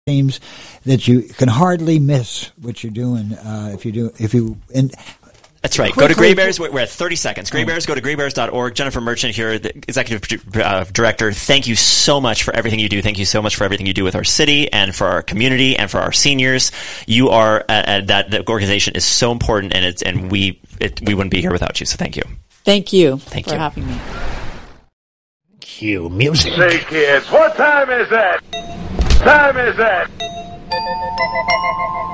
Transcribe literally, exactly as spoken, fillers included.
seems that you can hardly miss what you're doing uh, if you do if you. And That's right. Quickly, go to Gray Bears. We're at thirty seconds. Gray Bears. Go to gray bears dot org. Jennifer Merchant here, the executive uh, director. Thank you so much for everything you do. Thank you so much for everything you do with our city and for our community and for our seniors. You are uh, uh, that the organization is so important, and it's and we it, we wouldn't be here without you. So thank you. Thank you thank for you. having me. Cue music. Say, kids, what time is it? Time is it?